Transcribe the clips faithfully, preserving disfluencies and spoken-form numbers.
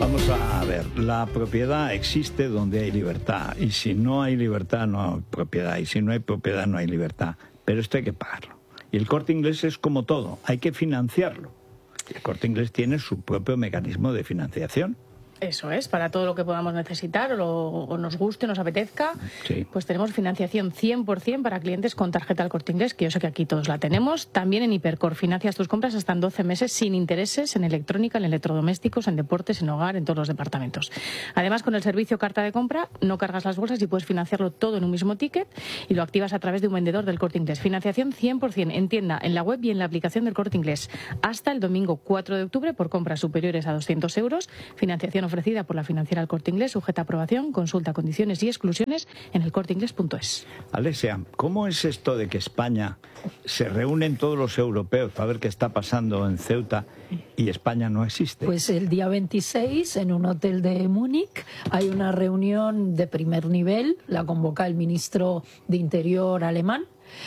Vamos a ver, la propiedad existe donde hay libertad, y si no hay libertad no hay propiedad, y si no hay propiedad no hay libertad, pero esto hay que pagarlo. Y el Corte Inglés es como todo, hay que financiarlo. El Corte Inglés tiene su propio mecanismo de financiación. Eso es, para todo lo que podamos necesitar o, lo, o nos guste, nos apetezca, sí. Pues tenemos financiación cien por cien para clientes con tarjeta del Corte Inglés, que yo sé que aquí todos la tenemos. También en Hipercor financias tus compras hasta en doce meses sin intereses en electrónica, en electrodomésticos, en deportes, en hogar, en todos los departamentos. Además, con el servicio carta de compra no cargas las bolsas y puedes financiarlo todo en un mismo ticket y lo activas a través de un vendedor del Corte Inglés. Financiación cien por cien en tienda, en la web y en la aplicación del Corte Inglés. Hasta el domingo cuatro de octubre por compras superiores a doscientos euros. Financiación ofrecida por la financiera El Corte Inglés, sujeta a aprobación, consulta condiciones y exclusiones en el corte inglés punto es. Alexia, ¿cómo es esto de que España se reúnen todos los europeos para ver qué está pasando en Ceuta y España no existe? Pues el día veintiséis, en un hotel de Múnich, hay una reunión de primer nivel, la convoca el ministro de Interior alemán,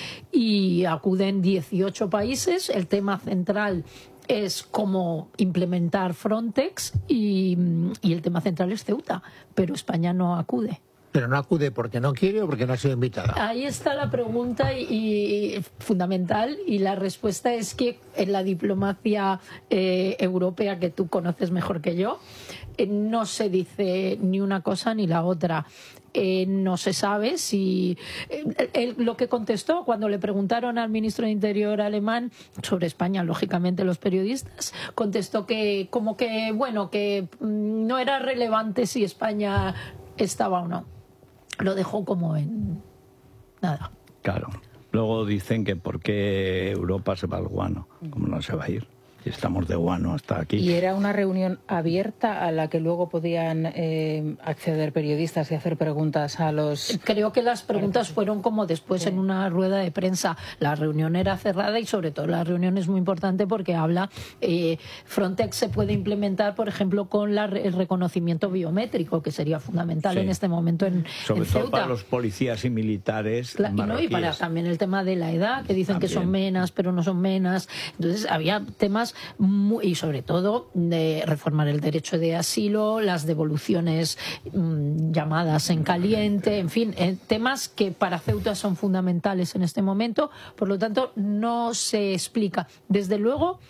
y acuden dieciocho países. El tema central es cómo implementar Frontex y, y el tema central es Ceuta, pero España no acude. ¿Pero no acude porque no quiere o porque no ha sido invitada? Ahí está la pregunta y, y fundamental, y la respuesta es que en la diplomacia eh, europea, que tú conoces mejor que yo, eh, no se dice ni una cosa ni la otra. Eh, no se sabe si eh, él, lo que contestó cuando le preguntaron al ministro de Interior alemán sobre España, lógicamente los periodistas, contestó que como que bueno que mm, no era relevante si España estaba o no. Lo dejó como en nada. Claro. Luego dicen que por qué Europa se va al guano, como no se va a ir. Y estamos de guano hasta aquí. ¿Y era una reunión abierta a la que luego podían eh, acceder periodistas y hacer preguntas a los...? Creo que las preguntas fueron como después sí. En una rueda de prensa. La reunión era cerrada y sobre todo la reunión es muy importante porque habla... Eh, Frontex se puede implementar, por ejemplo, con la, el reconocimiento biométrico, que sería fundamental sí. En este momento en Sobre en todo Ceuta. Para los policías y militares Claro, y, no, y para también el tema de la edad, que dicen también. Que son menas, pero no son menas. Entonces había temas... Muy, y sobre todo de reformar el derecho de asilo, las devoluciones mmm, llamadas en caliente, en fin, eh, temas que para Ceuta son fundamentales en este momento. Por lo tanto, no se explica. Desde luego,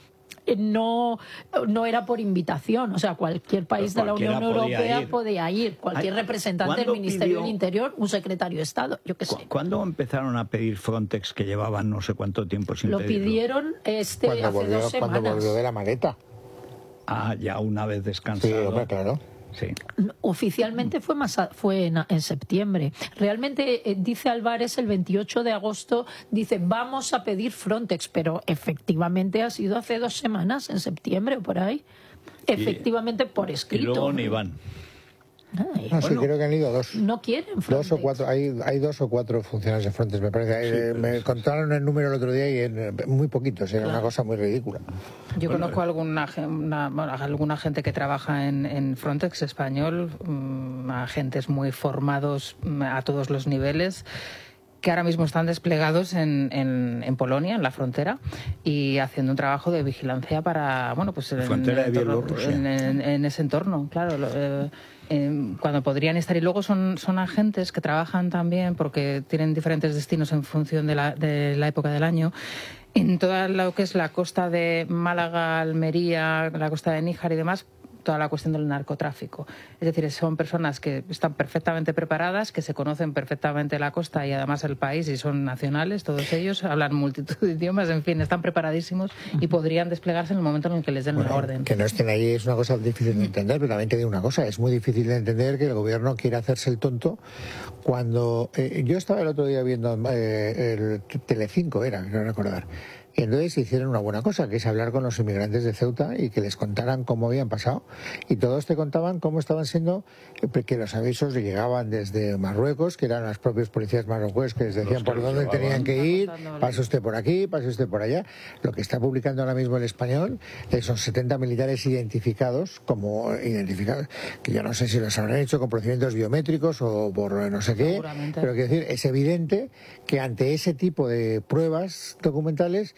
no, no era por invitación, o sea, cualquier país de la Unión Europea ir. podía ir, cualquier Ay, representante del Ministerio pidió, del Interior, un secretario de Estado, yo qué sé. ¿Cuándo empezaron a pedir Frontex, que llevaban no sé cuánto tiempo sin Lo pedirlo? pidieron este hace volvió, dos semanas. Cuando volvió de la maleta. Ah, ya una vez descansado. Sí, hombre, claro. Sí. Oficialmente fue más a, fue en, en septiembre. Realmente eh, dice Álvarez el veintiocho de agosto, dice vamos a pedir Frontex, pero efectivamente ha sido hace dos semanas, en septiembre o por ahí. Efectivamente y, por escrito. Y luego ni van. Ay, no, bueno, sí, creo que han ido dos. No quieren Frontex. Dos o cuatro, hay, hay dos o cuatro funcionarios de Frontex, me parece. Sí, eh, me contaron el número el otro día y en, muy poquitos, era claro. Una cosa muy ridícula. Yo bueno, conozco alguna, una, bueno, alguna gente que trabaja en, en Frontex español, mmm, agentes muy formados mmm, a todos los niveles, que ahora mismo están desplegados en, en, en Polonia, en la frontera, y haciendo un trabajo de vigilancia para, bueno, pues en, frontera de Bielorrusia. En, en, en ese entorno, claro. Eh, eh, cuando podrían estar, y luego son, son agentes que trabajan también porque tienen diferentes destinos en función de la, de la época del año, en toda lo que es la costa de Málaga, Almería, la costa de Níjar y demás, toda la cuestión del narcotráfico. Es decir, son personas que están perfectamente preparadas, que se conocen perfectamente la costa y además el país, y son nacionales, todos ellos, hablan multitud de idiomas, en fin, están preparadísimos y podrían desplegarse en el momento en el que les den bueno, la orden. Que no estén allí es una cosa difícil de entender, pero también te digo una cosa, es muy difícil de entender que el gobierno quiera hacerse el tonto cuando... Eh, yo estaba el otro día viendo eh, el Telecinco, era, no recordar. Y entonces hicieron una buena cosa, que es hablar con los inmigrantes de Ceuta y que les contaran cómo habían pasado. Y todos te contaban cómo estaban siendo, que los avisos llegaban desde Marruecos, que eran los propios policías marroquíes que les decían por dónde tenían que ir, pase usted por aquí, pase usted por allá. Lo que está publicando ahora mismo el Español son setenta militares identificados, como identificados, que yo no sé si los habrán hecho con procedimientos biométricos o por no sé qué, pero quiero decir, es evidente que ante ese tipo de pruebas documentales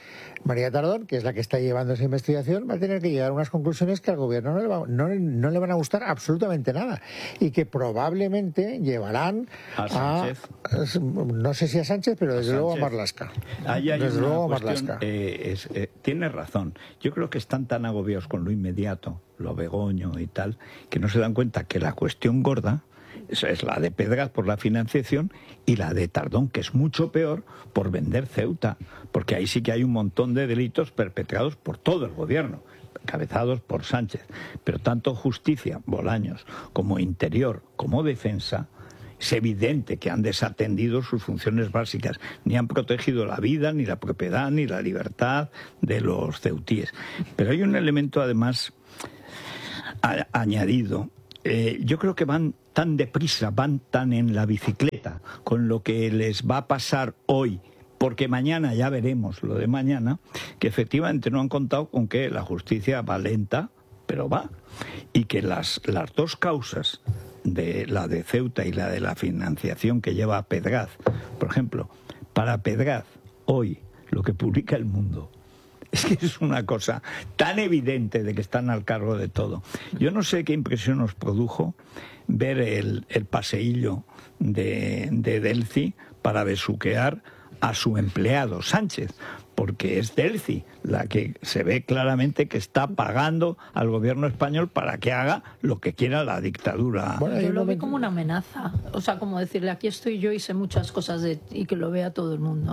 María Tardón, que es la que está llevando esa investigación, va a tener que llegar a unas conclusiones que al gobierno no le, va, no, no le van a gustar absolutamente nada y que probablemente llevarán a Sánchez. A, no sé si a Sánchez, pero desde a luego Sánchez. a Marlaska. Ahí hay desde una luego a cuestión, Marlaska. Eh, es, eh, tiene razón. Yo creo que están tan agobiados con lo inmediato, lo Begoño y tal, que no se dan cuenta que la cuestión gorda es la de Pedraz por la financiación y la de Tardón, que es mucho peor, por vender Ceuta, porque ahí sí que hay un montón de delitos perpetrados por todo el gobierno, encabezados por Sánchez. Pero tanto Justicia, Bolaños, como Interior, como Defensa, es evidente que han desatendido sus funciones básicas, ni han protegido la vida, ni la propiedad, ni la libertad de los ceutíes. Pero hay un elemento además a- añadido. Eh, yo creo que van tan deprisa, van tan en la bicicleta con lo que les va a pasar hoy, porque mañana ya veremos lo de mañana, que efectivamente no han contado con que la justicia va lenta, pero va, y que las, las dos causas, de la de Ceuta y la de la financiación que lleva a Pedraz, por ejemplo, para Pedraz, hoy, lo que publica El Mundo, es que es una cosa tan evidente de que están al cargo de todo. Yo no sé qué impresión os produjo ver el, el paseillo de, de Delcy para besuquear a su empleado Sánchez, porque es Delcy la que se ve claramente que está pagando al gobierno español para que haga lo que quiera la dictadura. Bueno, yo lo vi como una amenaza, o sea, como decirle, aquí estoy yo y sé muchas cosas de ti, y que lo vea todo el mundo.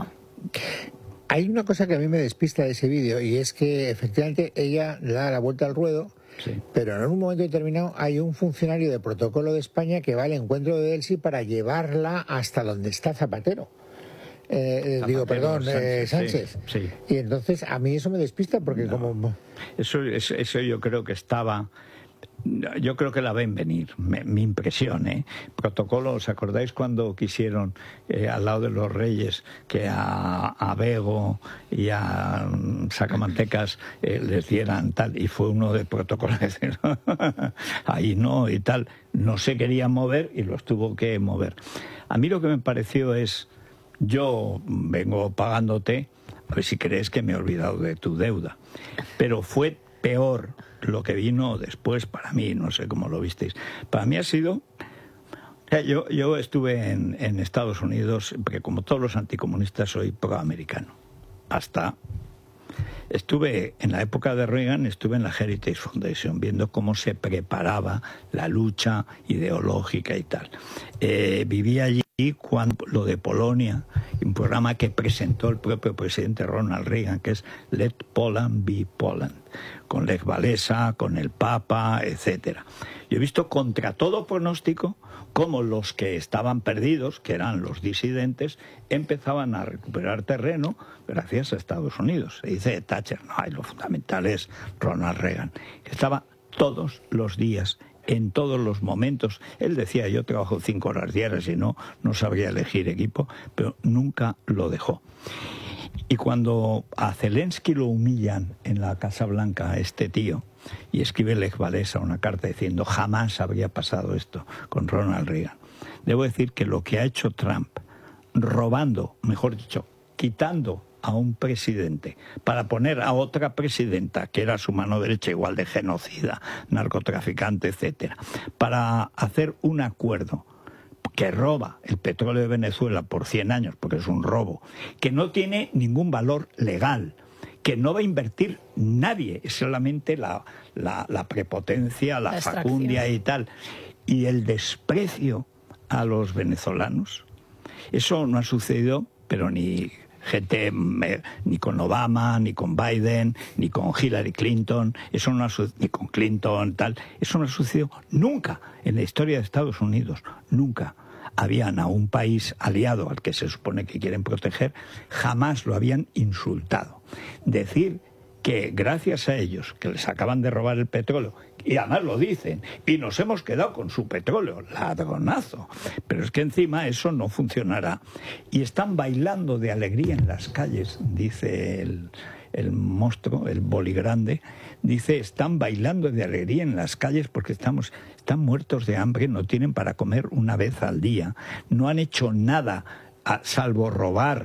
Hay una cosa que a mí me despista de ese vídeo y es que efectivamente ella da la vuelta al ruedo, sí. Pero en un momento determinado hay un funcionario de protocolo de España que va al encuentro de Delcy para llevarla hasta donde está Zapatero. Eh, Zapatero digo, perdón, Sánchez. Eh, Sánchez. Sí, sí. Y entonces a mí eso me despista porque no. como... Eso, eso, eso yo creo que estaba... Yo creo que la ven venir, me, mi impresión, ¿eh? Protocolo, ¿os acordáis cuando quisieron, eh, al lado de los reyes, que a, a Bego y a Sacamantecas eh, les dieran tal? Y fue uno de protocolo, decir, ahí no y tal. No se querían mover y los tuvo que mover. A mí lo que me pareció es, yo vengo pagándote, a ver si crees que me he olvidado de tu deuda. Pero fue peor lo que vino después para mí, no sé cómo lo visteis. Para mí ha sido... Yo, yo estuve en, en Estados Unidos, porque como todos los anticomunistas soy proamericano. Hasta... Estuve, en la época de Reagan, estuve en la Heritage Foundation, viendo cómo se preparaba la lucha ideológica y tal. Eh, viví allí cuando lo de Polonia, un programa que presentó el propio presidente Ronald Reagan, que es Let Poland be Poland, con Lech Walesa, con el Papa, etcétera. Yo he visto contra todo pronóstico cómo los que estaban perdidos, que eran los disidentes, empezaban a recuperar terreno gracias a Estados Unidos. Se dice Thatcher, no, lo fundamental es Ronald Reagan. Estaba todos los días, en todos los momentos. Él decía, yo trabajo cinco horas diarias y no, no sabría elegir equipo, pero nunca lo dejó. Y cuando a Zelensky lo humillan en la Casa Blanca, a este tío, y escribe Lech Walesa una carta diciendo jamás habría pasado esto con Ronald Reagan. Debo decir que lo que ha hecho Trump, robando, mejor dicho, quitando a un presidente para poner a otra presidenta que era su mano derecha, igual de genocida, narcotraficante, etcétera, para hacer un acuerdo que roba el petróleo de Venezuela por cien años, porque es un robo, que no tiene ningún valor legal, que no va a invertir nadie, es solamente la, la, la prepotencia, la, la facundia y tal, y el desprecio a los venezolanos. Eso no ha sucedido, pero ni gente, ni con Obama, ni con Biden, ni con Hillary Clinton, eso no ha sucedido, ni con Clinton, tal, eso no ha sucedido nunca en la historia de Estados Unidos, nunca. Habían a un país aliado al que se supone que quieren proteger, jamás lo habían insultado. Decir que gracias a ellos, que les acaban de robar el petróleo, y además lo dicen, y nos hemos quedado con su petróleo, ladronazo, pero es que encima eso no funcionará. Y están bailando de alegría en las calles, dice el, el monstruo, el boligrande, dice, están bailando de alegría en las calles porque estamos, están muertos de hambre, no tienen para comer una vez al día, no han hecho nada a, salvo robar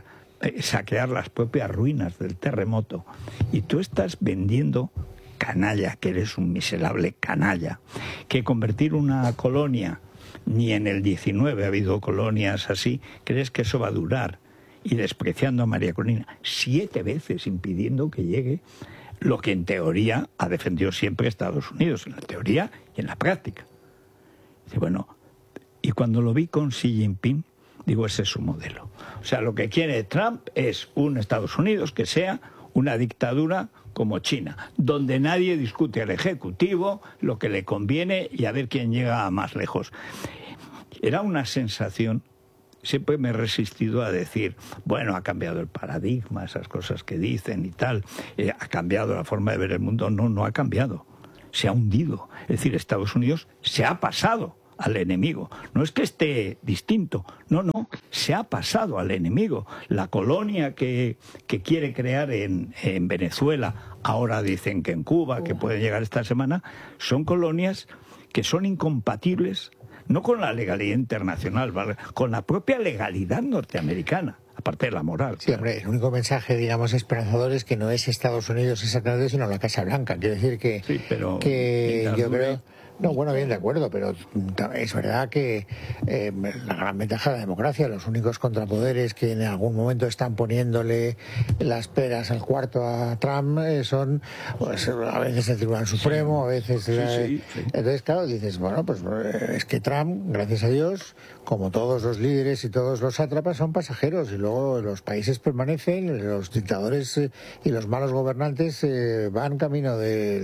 eh, saquear las propias ruinas del terremoto, y tú estás vendiendo, canalla, que eres un miserable canalla, que convertir una colonia, ni en el diecinueve ha habido colonias así, crees que eso va a durar, y despreciando a María Corina siete veces, impidiendo que llegue lo que en teoría ha defendido siempre Estados Unidos, en la teoría y en la práctica. Dice, bueno, y cuando lo vi con Xi Jinping, digo, ese es su modelo. O sea, lo que quiere Trump es un Estados Unidos que sea una dictadura como China, donde nadie discute al Ejecutivo lo que le conviene y a ver quién llega más lejos. Era una sensación, siempre me he resistido a decir, bueno, ha cambiado el paradigma, esas cosas que dicen y tal, eh, ha cambiado la forma de ver el mundo. No, no ha cambiado, se ha hundido. Es decir, Estados Unidos se ha pasado al enemigo. No es que esté distinto, no, no, se ha pasado al enemigo. La colonia que, que quiere crear en, en Venezuela, ahora dicen que en Cuba, que puede llegar esta semana, son colonias que son incompatibles, no con la legalidad internacional, ¿vale?, con la propia legalidad norteamericana, aparte de la moral. Sí, hombre, el único mensaje, digamos, esperanzador es que no es Estados Unidos exactamente, sino la Casa Blanca. Quiero decir que, sí, pero que yo creo... No, bueno, bien, de acuerdo, pero es verdad que eh, la gran ventaja de la democracia, los únicos contrapoderes que en algún momento están poniéndole las peras al cuarto a Trump eh, son, pues, a veces el Tribunal Supremo, sí. a veces... Sí, la, sí, sí. Entonces, claro, dices, bueno, pues es que Trump, gracias a Dios, como todos los líderes y todos los sátrapas, son pasajeros, y luego los países permanecen, los dictadores eh, y los malos gobernantes eh, van camino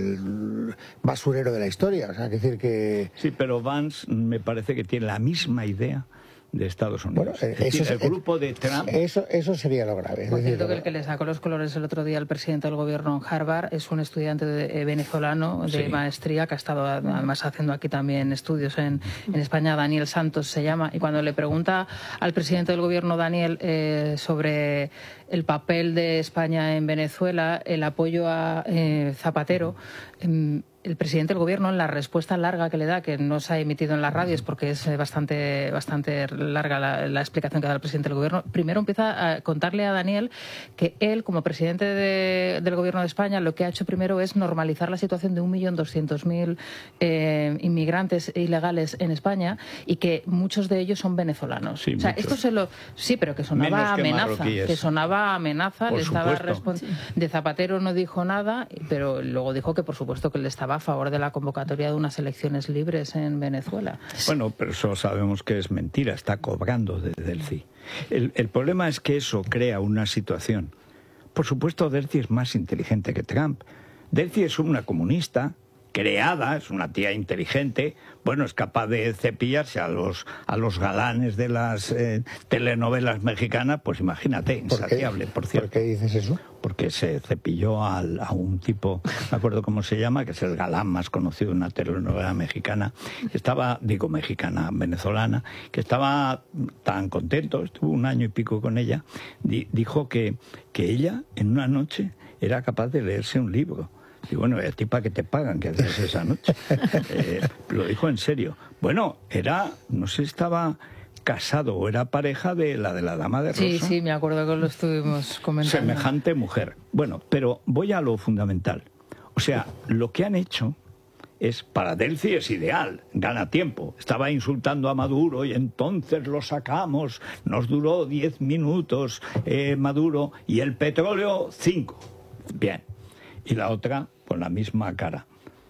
del basurero de la historia. O sea, que decir que... Sí, pero Vance me parece que tiene la misma idea de Estados Unidos. Bueno, eh, es decir, eso, el grupo de Trump... Eso, eso sería lo grave. Por cierto, que decir, el que le sacó los colores el otro día al presidente del gobierno en Harvard es un estudiante de, eh, venezolano de sí. maestría que ha estado además haciendo aquí también estudios en, en España. Daniel Santos se llama. Y cuando le pregunta al presidente del gobierno, Daniel, eh, sobre el papel de España en Venezuela, el apoyo a eh, Zapatero... Eh, el presidente del gobierno, en la respuesta larga que le da, que no se ha emitido en las radios porque es bastante, bastante larga la, la explicación que da el presidente del gobierno, primero empieza a contarle a Daniel que él, como presidente de, del gobierno de España, lo que ha hecho primero es normalizar la situación de un millón doscientos mil eh, inmigrantes ilegales en España, y que muchos de ellos son venezolanos. Sí, o sea, muchos. esto se lo... Sí, pero que sonaba que amenaza. marroquíes. Que sonaba amenaza. Por le estaba supuesto. respon- De Zapatero no dijo nada, pero luego dijo que, por supuesto, que le estaba a favor de la convocatoria de unas elecciones libres en Venezuela. Bueno, pero eso sabemos que es mentira, está cobrando de Delcy. El, el problema es que eso crea una situación. Por supuesto, Delcy es más inteligente que Trump. Delcy es una comunista creada, es una tía inteligente, bueno, es capaz de cepillarse a los a los galanes de las eh, telenovelas mexicanas, pues imagínate, insaciable, por cierto. ¿Por qué dices eso? Porque se cepilló al, a un tipo, no me acuerdo cómo se llama, que es el galán más conocido de una telenovela mexicana, que estaba, digo mexicana, venezolana, que estaba tan contento, estuvo un año y pico con ella, di, dijo que, que ella en una noche era capaz de leerse un libro. Y bueno, ¿a ti para qué te pagan? ¿Qué haces esa noche? Eh, lo dijo en serio. Bueno, era, no sé, estaba casado o era pareja de la de la Dama de Rosa. Sí, sí, me acuerdo que lo estuvimos comentando. Semejante mujer. Bueno, pero voy a lo fundamental. O sea, lo que han hecho es, para Delcy es ideal, gana tiempo. Estaba insultando a Maduro y entonces lo sacamos. Nos duró diez minutos eh, Maduro, y el petróleo cinco. Bien. Y la otra, con la misma cara.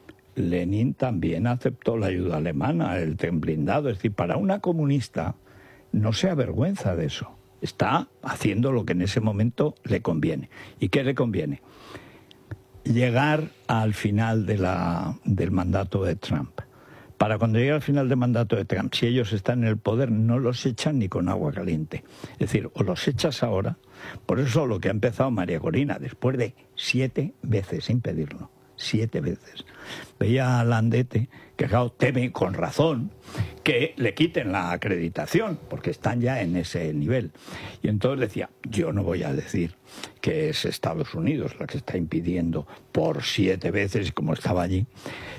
Lenin también aceptó la ayuda alemana, el tren blindado. Es decir, para una comunista no se avergüenza de eso. Está haciendo lo que en ese momento le conviene. ¿Y qué le conviene? Llegar al final de la, del mandato de Trump. Para cuando llegue al final del mandato de Trump, si ellos están en el poder, no los echan ni con agua caliente. Es decir, o los echas ahora. Por eso lo que ha empezado María Corina, después de siete veces sin pedirlo, siete veces. Veía a Landete que, claro, teme con razón que le quiten la acreditación, porque están ya en ese nivel. Y entonces decía, yo no voy a decir que es Estados Unidos la que está impidiendo por siete veces, como estaba allí. Decía,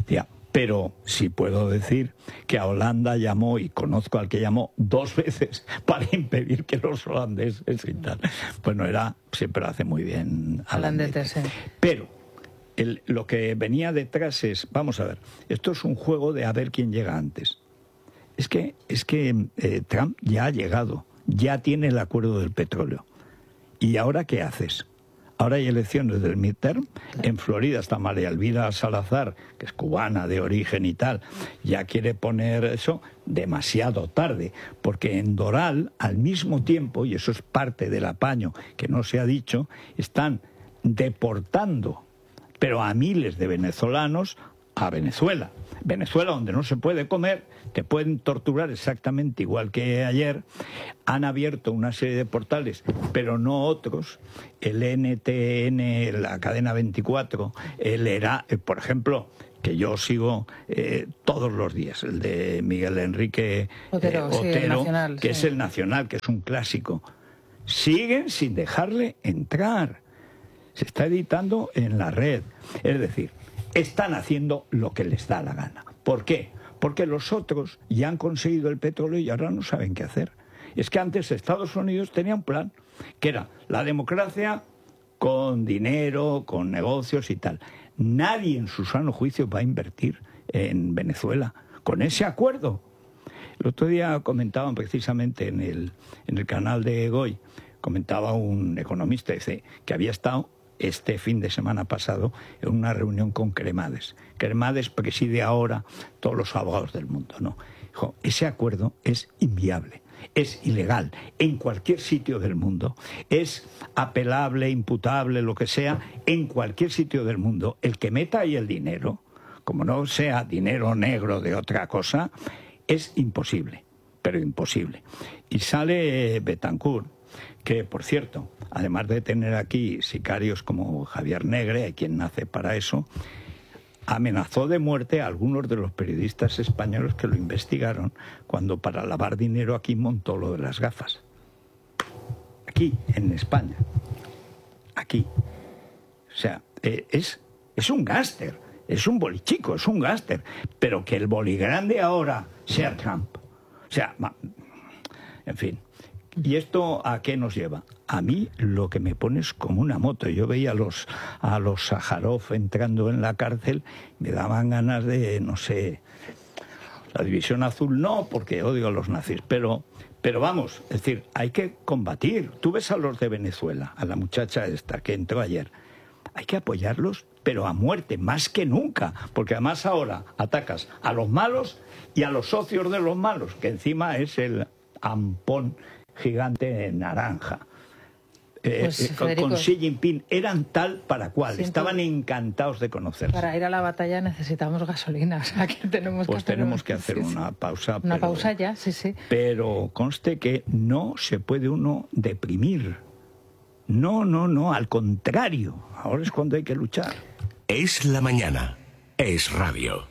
Pero sí puedo decir que a Holanda llamó, y conozco al que llamó dos veces para impedir que los holandeses y tal. Bueno, era, siempre lo hace muy bien Holandete. Sí. Pero el, lo que venía detrás es, vamos a ver, esto es un juego de a ver quién llega antes. Es que, es que eh, Trump ya ha llegado, ya tiene el acuerdo del petróleo. ¿Y ahora qué haces? Ahora hay elecciones del midterm. En Florida está María Elvira Salazar, que es cubana de origen y tal. Ya quiere poner eso demasiado tarde, porque en Doral, al mismo tiempo, y eso es parte del apaño que no se ha dicho, están deportando, pero a miles de venezolanos, a Venezuela. Venezuela, donde no se puede comer, te pueden torturar exactamente igual que ayer. Han abierto una serie de portales, pero no otros. El N T N, la cadena veinticuatro, el ERA, por ejemplo, que yo sigo eh, todos los días, el de Miguel Enrique Otero, eh, Otero sí, Nacional, que sí. es el Nacional, que es un clásico. Siguen sin dejarle entrar. Se está editando en la red. Es decir, están haciendo lo que les da la gana. ¿Por qué? Porque los otros ya han conseguido el petróleo y ahora no saben qué hacer. Es que antes Estados Unidos tenía un plan, que era la democracia con dinero, con negocios y tal. Nadie en su sano juicio va a invertir en Venezuela con ese acuerdo. El otro día comentaban precisamente en el, en el canal de Goy, comentaba un economista, dice, que había estado este fin de semana pasado en una reunión con Cremades. Cremades preside ahora todos los abogados del mundo, ¿no? Dijo, ese acuerdo es inviable, es ilegal en cualquier sitio del mundo, es apelable, imputable, lo que sea, en cualquier sitio del mundo. El que meta ahí el dinero, como no sea dinero negro de otra cosa, es imposible, pero imposible. Y sale Betancourt, que, por cierto, además de tener aquí sicarios como Javier Negre, hay quien nace para eso, amenazó de muerte a algunos de los periodistas españoles que lo investigaron cuando para lavar dinero aquí montó lo de las gafas. Aquí, en España. Aquí. O sea, eh, es, es un gángster, es un bolichico, es un gángster, pero que el boligrande ahora sea Trump. O sea, en fin. ¿Y esto a qué nos lleva? A mí lo que me pone es como una moto. Yo veía a los, a los Sájarov entrando en la cárcel, me daban ganas de, no sé, la División Azul no, porque odio a los nazis, pero, pero vamos, es decir, hay que combatir. Tú ves a los de Venezuela, a la muchacha esta que entró ayer, hay que apoyarlos, pero a muerte, más que nunca, porque además ahora atacas a los malos y a los socios de los malos, que encima es el ampón gigante naranja. Eh, Pues, eh, con, Federico, con Xi Jinping eran tal para cual, siento, estaban encantados de conocerse. Para ir a la batalla necesitamos gasolina, o sea que tenemos pues que hacer tenemos un, que hacer sí, una pausa. Una pero, pausa ya, sí, sí. Pero conste que no se puede uno deprimir. No, no, no, al contrario. Ahora es cuando hay que luchar. Es la mañana. Es radio.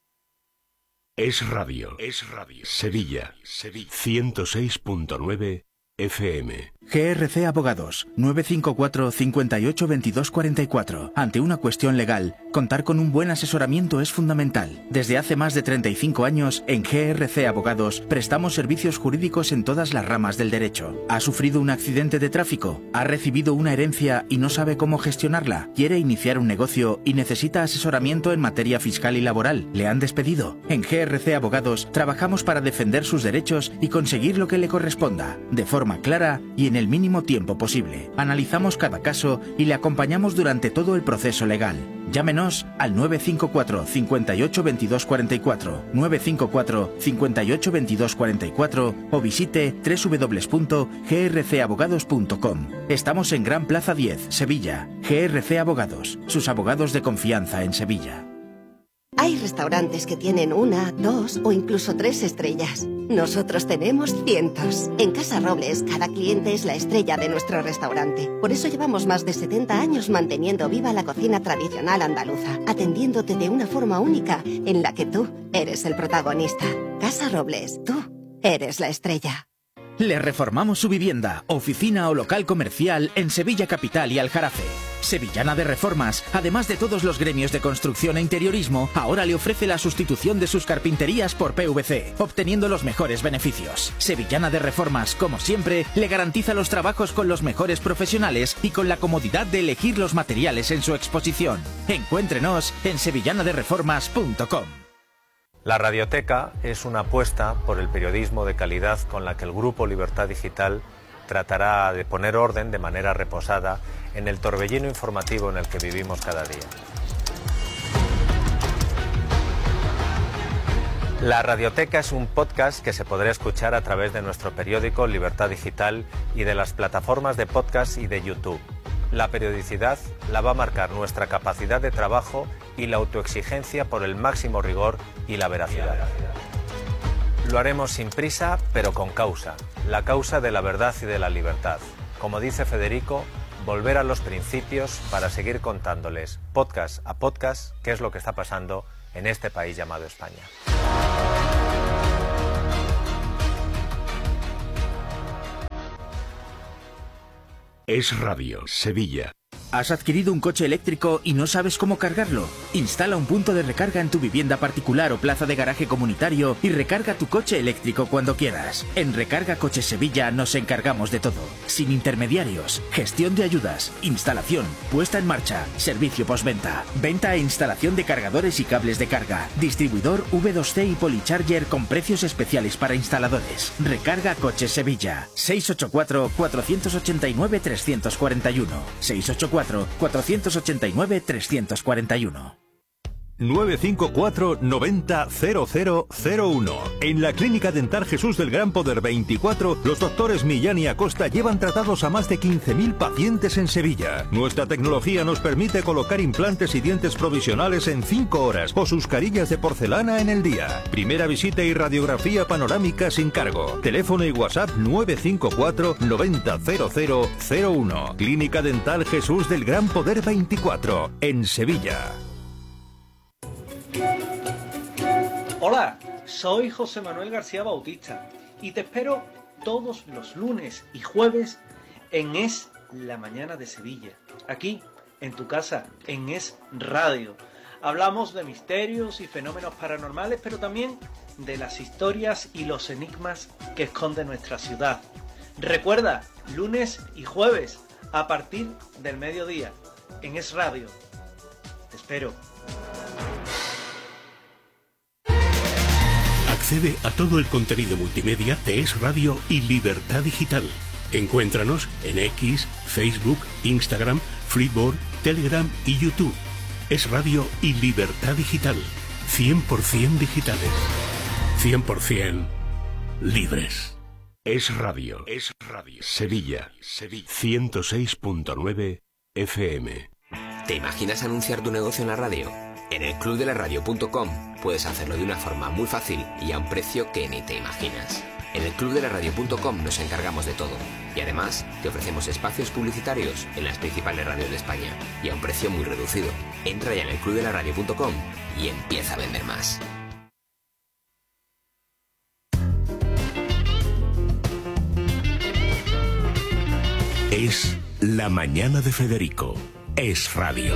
Es radio. Es radio. Sevilla. Sevilla. ciento seis punto nueve F M. G R C Abogados, nueve cinco cuatro, cinco ocho, veintidós cuarenta y cuatro. Ante una cuestión legal, contar con un buen asesoramiento es fundamental. Desde hace más de treinta y cinco años, en G R C Abogados, prestamos servicios jurídicos en todas las ramas del derecho. ¿Ha sufrido un accidente de tráfico? ¿Ha recibido una herencia y no sabe cómo gestionarla? ¿Quiere iniciar un negocio y necesita asesoramiento en materia fiscal y laboral? ¿Le han despedido? En G R C Abogados, trabajamos para defender sus derechos y conseguir lo que le corresponda, de forma clara y en el mínimo tiempo posible. Analizamos cada caso y le acompañamos durante todo el proceso legal. Llámenos al nueve cinco cuatro, cinco ocho, veintidós cuarenta y cuatro, nueve cinco cuatro, cinco ocho, veintidós cuarenta y cuatro o visite doble u doble u doble u punto g r c abogados punto com. Estamos en Gran Plaza diez, Sevilla. G R C Abogados, sus abogados de confianza en Sevilla. Hay restaurantes que tienen una, dos o incluso tres estrellas. Nosotros tenemos cientos. En Casa Robles, cada cliente es la estrella de nuestro restaurante. Por eso llevamos más de setenta años manteniendo viva la cocina tradicional andaluza, atendiéndote de una forma única en la que tú eres el protagonista. Casa Robles, tú eres la estrella. Le reformamos su vivienda, oficina o local comercial en Sevilla Capital y Aljarafe. Sevillana de Reformas, además de todos los gremios de construcción e interiorismo, ahora le ofrece la sustitución de sus carpinterías por P V C, obteniendo los mejores beneficios. Sevillana de Reformas, como siempre, le garantiza los trabajos con los mejores profesionales y con la comodidad de elegir los materiales en su exposición. Encuéntrenos en sevillana de reformas punto com. La Radioteca es una apuesta por el periodismo de calidad con la que el Grupo Libertad Digital tratará de poner orden de manera reposada en el torbellino informativo en el que vivimos cada día. La Radioteca es un podcast que se podrá escuchar a través de nuestro periódico Libertad Digital y de las plataformas de podcast y de YouTube. La periodicidad la va a marcar nuestra capacidad de trabajo y la autoexigencia por el máximo rigor y la veracidad. Lo haremos sin prisa, pero con causa, la causa de la verdad y de la libertad. Como dice Federico, volver a los principios para seguir contándoles, podcast a podcast, qué es lo que está pasando en este país llamado España. Es Radio, Sevilla. ¿Has adquirido un coche eléctrico y no sabes cómo cargarlo? Instala un punto de recarga en tu vivienda particular o plaza de garaje comunitario y recarga tu coche eléctrico cuando quieras. En Recarga Coches Sevilla nos encargamos de todo. Sin intermediarios, gestión de ayudas, instalación, puesta en marcha, servicio postventa, venta e instalación de cargadores y cables de carga, distribuidor V dos C y Policharger con precios especiales para instaladores. Recarga Coches Sevilla. seis ocho cuatro, cuatro ocho nueve, tres cuatro uno. seis ocho cuatro, cuatro ocho nueve, tres cuatro uno. nueve cinco cuatro, noventa, cero cero cero uno. En la Clínica Dental Jesús del Gran Poder veinticuatro, los doctores Millán y Acosta llevan tratados a más de quince mil pacientes en Sevilla. Nuestra tecnología nos permite colocar implantes y dientes provisionales en cinco horas o sus carillas de porcelana en el día. Primera visita y radiografía panorámica sin cargo. Teléfono y WhatsApp nueve cinco cuatro, noventa, cero cero cero uno. Clínica Dental Jesús del Gran Poder veinticuatro, en Sevilla. Hola, soy José Manuel García Bautista y te espero todos los lunes y jueves en Es la Mañana de Sevilla, aquí en tu casa, en Es Radio. Hablamos de misterios y fenómenos paranormales, pero también de las historias y los enigmas que esconde nuestra ciudad. Recuerda, lunes y jueves a partir del mediodía en Es Radio. Te espero. Accede a todo el contenido multimedia de Es Radio y Libertad Digital. Encuéntranos en X, Facebook, Instagram, Flipboard, Telegram y YouTube. Es Radio y Libertad Digital. cien por ciento digitales. cien por ciento libres. Es Radio. Es Radio. Sevilla. Sevilla. ciento seis punto nueve F M. ¿Te imaginas anunciar tu negocio en la radio? En el club de la radio punto com puedes hacerlo de una forma muy fácil y a un precio que ni te imaginas. En el club de la radio punto com nos encargamos de todo y además te ofrecemos espacios publicitarios en las principales radios de España y a un precio muy reducido. Entra ya en el club de la radio punto com y empieza a vender más. Es la mañana de Federico. Es Radio.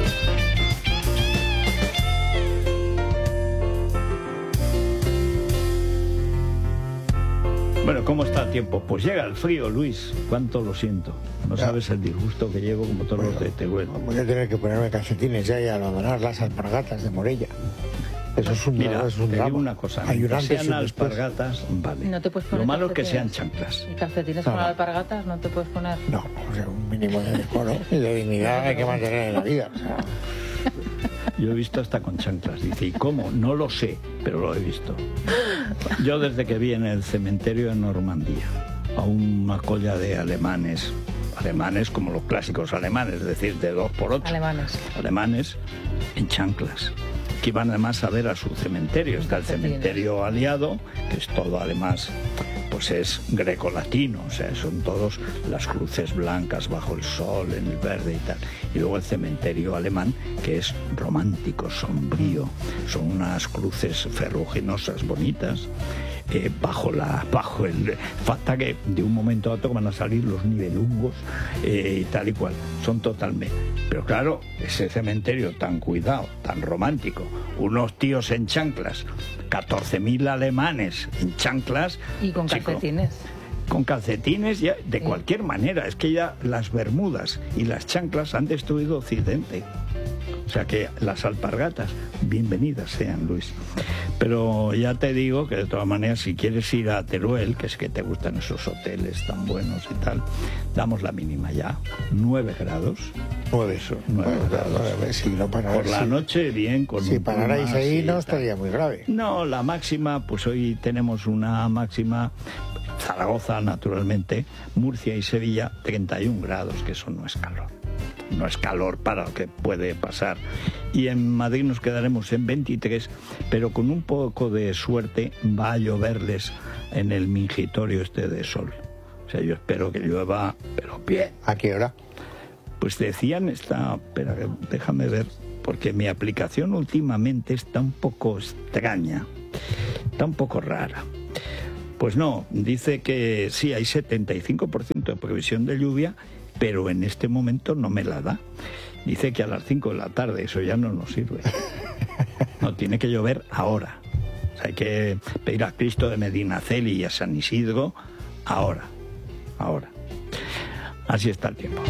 Bueno, ¿cómo está el tiempo? Pues llega el frío, Luis. Cuánto lo siento. No ya. Sabes el disgusto que llevo como todos bueno, los de Teruel. Voy a tener que ponerme calcetines ya y abandonar las alpargatas de Morella. Eso es un, Mira, es un te drama. digo una cosa. Hay un antes sean y después. alpargatas, vale. No te puedes poner Lo malo es que calcetines. sean chanclas. ¿Y calcetines No, con no. alpargatas no te puedes poner? No, o sea, un mínimo de decoro y de dignidad hay que mantener en la vida. O sea. Yo he visto hasta con chanclas. Dice, ¿y cómo? No lo sé, pero lo he visto. Yo desde que vi en el cementerio de Normandía a una colla de alemanes, alemanes como los clásicos alemanes, es decir, de dos por ocho. Alemanes. Alemanes en chanclas, que iban además a ver a su cementerio. Está el cementerio aliado, que es todo además, pues es grecolatino, o sea, son todos las cruces blancas bajo el sol, en el verde y tal. Y luego el cementerio alemán, que es romántico, sombrío, son unas cruces ferruginosas, bonitas, eh, bajo la bajo el falta que de un momento a otro van a salir los nivelungos eh, y tal y cual, son totalmente. Pero claro, ese cementerio tan cuidado, tan romántico, unos tíos en chanclas, catorce mil alemanes en chanclas y con chico, calcetines. Con calcetines ya, de sí. cualquier manera. Es que ya las bermudas y las chanclas han destruido Occidente. O sea que las alpargatas, bienvenidas sean, Luis. Pero ya te digo que de todas maneras, si quieres ir a Teruel, que es que te gustan esos hoteles tan buenos y tal, damos la mínima ya, nueve grados. Nueve. Eso, nueve bueno, grados. Nueve, si no para, Por la si, noche, bien, con si pararais ahí no estaría muy grave. No, la máxima, pues hoy tenemos una máxima... Zaragoza, naturalmente, Murcia y Sevilla, treinta y un grados, que eso no es calor. No es calor para lo que puede pasar. Y en Madrid nos quedaremos en veintitrés, pero con un poco de suerte va a lloverles en el mingitorio este de sol. O sea, yo espero que llueva, pero bien. ¿A qué hora? Pues decían, está, espera, déjame ver, porque mi aplicación últimamente está un poco extraña, está un poco rara. Pues no, dice que sí, hay setenta y cinco por ciento de previsión de lluvia, pero en este momento no me la da. Dice que a las cinco de la tarde, eso ya no nos sirve. No, tiene que llover ahora. O sea, hay que pedir a Cristo de Medinaceli y a San Isidro ahora, ahora. Así está el tiempo.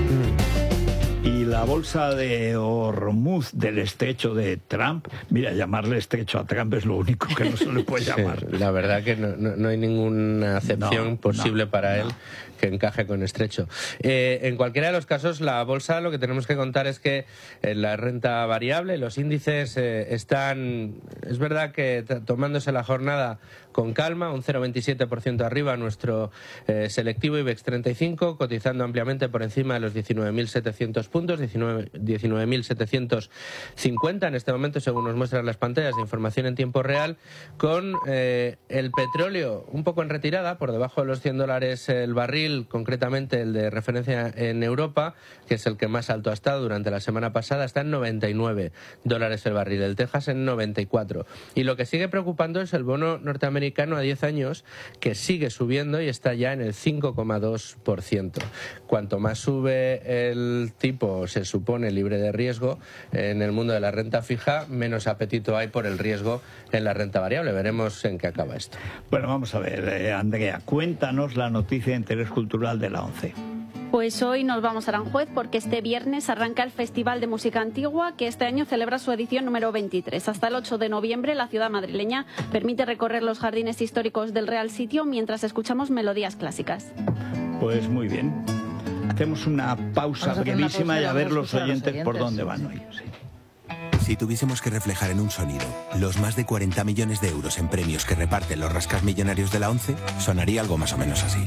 Y la bolsa de Hormuz del estrecho de Trump, mira, llamarle estrecho a Trump es lo único que no se le puede llamar. Sí, la verdad que no, no, no hay ninguna acepción no, posible no, para no. él que encaje con estrecho. Eh, en cualquiera de los casos, la bolsa, lo que tenemos que contar es que en la renta variable, los índices eh, están, es verdad que tomándose la jornada con calma, un cero coma veintisiete por ciento arriba nuestro eh, selectivo IBEX treinta y cinco, cotizando ampliamente por encima de los diecinueve mil setecientos puntos, diecinueve mil setecientos cincuenta en este momento, según nos muestran las pantallas de información en tiempo real, con eh, el petróleo un poco en retirada, por debajo de los cien dólares el barril, concretamente el de referencia en Europa, que es el que más alto ha estado durante la semana pasada, está en noventa y nueve dólares el barril, el Texas en noventa y cuatro. Y lo que sigue preocupando es el bono norteamericano a diez años, que sigue subiendo y está ya en el cinco coma dos por ciento. Cuanto más sube el tipo, se supone, libre de riesgo en el mundo de la renta fija, menos apetito hay por el riesgo en la renta variable. Veremos en qué acaba esto. Bueno, vamos a ver, eh, Andrea, cuéntanos la noticia de interés cultural de la ONCE. Pues hoy nos vamos a Aranjuez porque este viernes arranca el Festival de Música Antigua, que este año celebra su edición número veintitrés. Hasta el ocho de noviembre la ciudad madrileña permite recorrer los jardines históricos del Real Sitio mientras escuchamos melodías clásicas. Pues muy bien. Hacemos una pausa brevísima y a ver los oyentes, oyentes por dónde van hoy. Sí. Si tuviésemos que reflejar en un sonido los más de cuarenta millones de euros en premios que reparten los rascasmillonarios de la ONCE, sonaría algo más o menos así.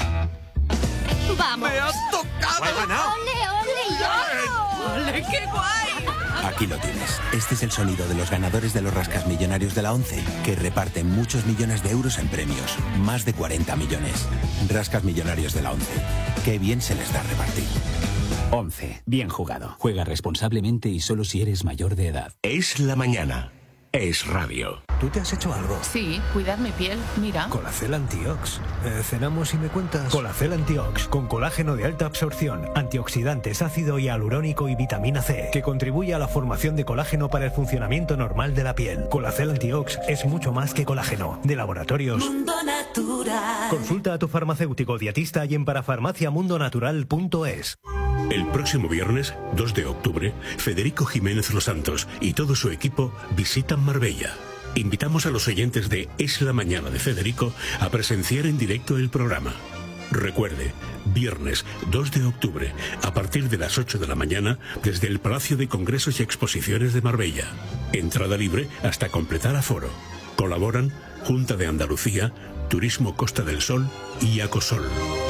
¡Vamos! ¡Me has tocado! ¡Me he ganado! ¡Ole, ole, yo! ¡Ole, qué guay! Aquí lo tienes. Este es el sonido de los ganadores de los rascasmillonarios de la ONCE, que reparten muchos millones de euros en premios. Más de cuarenta millones. Rascasmillonarios de la ONCE. Qué bien se les da repartir. ONCE. Bien jugado. Juega responsablemente y solo si eres mayor de edad. Es la mañana. Es radio. ¿Tú te has hecho algo? Sí, cuidar mi piel, mira. Colacel Antiox. Eh, ¿Cenamos y me cuentas? Colacel Antiox, con colágeno de alta absorción, antioxidantes, ácido hialurónico y vitamina C, que contribuye a la formación de colágeno para el funcionamiento normal de la piel. Colacel Antiox es mucho más que colágeno. De Laboratorios Mundo Natural. Consulta a tu farmacéutico dietista y en parafarmacia mundo natural punto es. El próximo viernes, dos de octubre, Federico Jiménez Los Santos y todo su equipo visitan Marbella. Invitamos a los oyentes de Es la Mañana de Federico a presenciar en directo el programa. Recuerde, viernes dos de octubre, a partir de las ocho de la mañana, desde el Palacio de Congresos y Exposiciones de Marbella. Entrada libre hasta completar aforo. Colaboran Junta de Andalucía, Turismo Costa del Sol y Acosol.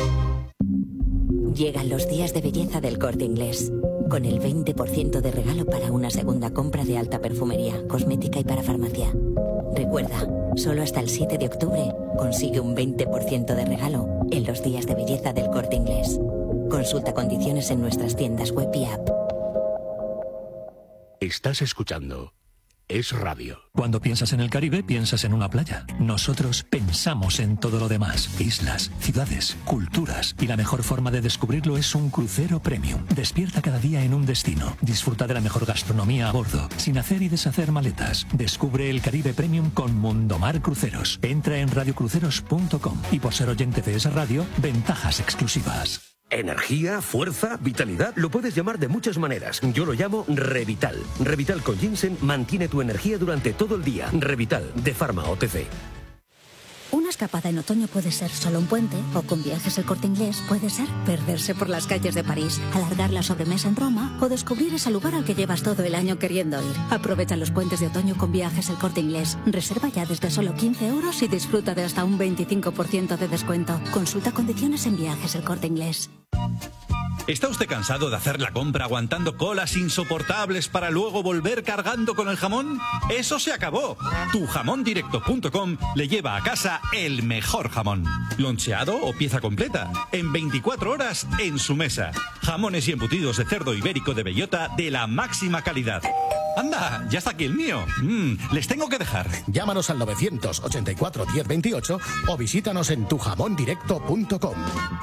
Llegan los días de belleza del Corte Inglés, con el veinte por ciento de regalo para una segunda compra de alta perfumería, cosmética y para farmacia. Recuerda, solo hasta el siete de octubre consigue un veinte por ciento de regalo en los días de belleza del Corte Inglés. Consulta condiciones en nuestras tiendas web y app. Estás escuchando es radio. Cuando piensas en el Caribe, piensas en una playa. Nosotros pensamos en todo lo demás. Islas, ciudades, culturas. Y la mejor forma de descubrirlo es un crucero premium. Despierta cada día en un destino. Disfruta de la mejor gastronomía a bordo, sin hacer y deshacer maletas. Descubre el Caribe Premium con Mundomar Cruceros. Entra en radio cruceros punto com y por ser oyente de esa radio, ventajas exclusivas. Energía, fuerza, vitalidad, lo puedes llamar de muchas maneras. Yo lo llamo Revital. Revital con ginseng mantiene tu energía durante todo el día. Revital, de Pharma O T C. Una escapada en otoño puede ser solo un puente, o con Viajes El Corte Inglés puede ser perderse por las calles de París, alargar la sobremesa en Roma o descubrir ese lugar al que llevas todo el año queriendo ir. Aprovecha los puentes de otoño con Viajes El Corte Inglés. Reserva ya desde solo quince euros y disfruta de hasta un veinticinco por ciento de descuento. Consulta condiciones en Viajes El Corte Inglés. ¿Está usted cansado de hacer la compra aguantando colas insoportables para luego volver cargando con el jamón? ¡Eso se acabó! tu jamón directo punto com le lleva a casa el mejor jamón. Loncheado o pieza completa. En veinticuatro horas en su mesa. Jamones y embutidos de cerdo ibérico de bellota de la máxima calidad. ¡Anda! ¡Ya está aquí el mío! Mm, les tengo que dejar. Llámanos al novecientos ochenta y cuatro diez veintiocho o visítanos en tu jamón directo punto com.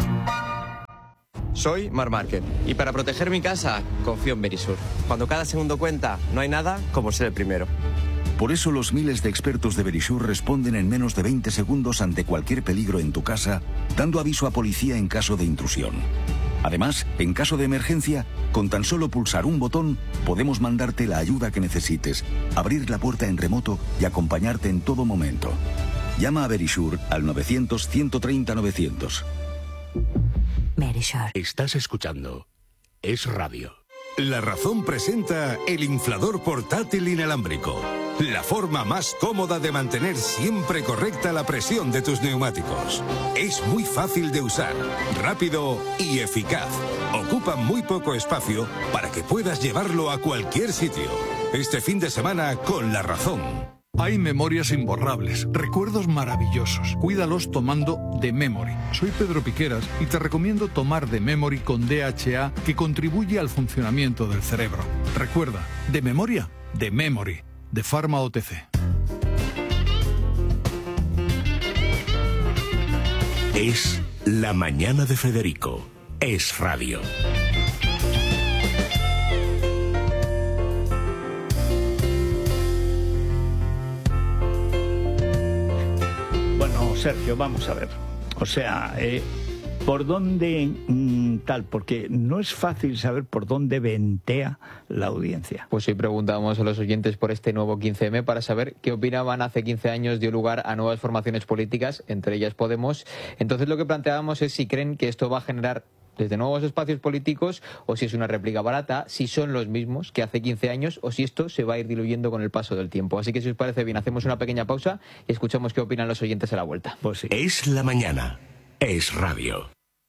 Soy Mar Márquez y para proteger mi casa confío en Verisur. Cuando cada segundo cuenta, no hay nada como ser el primero. Por eso los miles de expertos de Verisur responden en menos de veinte segundos ante cualquier peligro en tu casa, dando aviso a policía en caso de intrusión. Además, en caso de emergencia, con tan solo pulsar un botón, podemos mandarte la ayuda que necesites, abrir la puerta en remoto y acompañarte en todo momento. Llama a Verisur al novecientos, ciento treinta, novecientos. Verisur. Estás escuchando Es Radio. La Razón presenta el inflador portátil inalámbrico. La forma más cómoda de mantener siempre correcta la presión de tus neumáticos. Es muy fácil de usar, rápido y eficaz. Ocupa muy poco espacio para que puedas llevarlo a cualquier sitio. Este fin de semana con La Razón. Hay memorias imborrables, recuerdos maravillosos. Cuídalos tomando The Memory. Soy Pedro Piqueras y te recomiendo tomar The Memory con D H A, que contribuye al funcionamiento del cerebro. Recuerda, de memoria, The Memory, de Pharma O T C. Es La Mañana de Federico. Es Radio. Sergio, vamos a ver. O sea, eh, ¿por dónde mmm, tal? Porque no es fácil saber por dónde ventea la audiencia. Pues hoy preguntamos a los oyentes por este nuevo quince eme para saber qué opinaban. Hace quince años dio lugar a nuevas formaciones políticas, entre ellas Podemos. Entonces lo que planteábamos es si creen que esto va a generar desde nuevos espacios políticos, o si es una réplica barata, si son los mismos que hace quince años, o si esto se va a ir diluyendo con el paso del tiempo. Así que si os parece bien, hacemos una pequeña pausa y escuchamos qué opinan los oyentes a la vuelta. Pues sí. Es La Mañana. Es Radio.